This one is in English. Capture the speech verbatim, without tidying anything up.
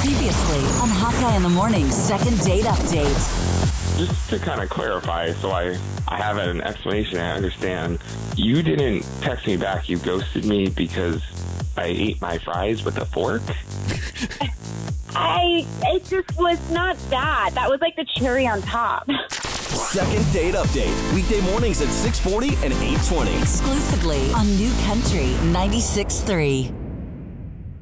Previously on Hawkeye in the Morning second date update. Just to kind of clarify, so I, I have an explanation, I understand. You didn't text me back, you ghosted me because I ate my fries with a fork? I, it just was not that. That was like the cherry on top. Second date update. Weekday mornings at six forty and eight twenty. Exclusively on New Country ninety-six point three.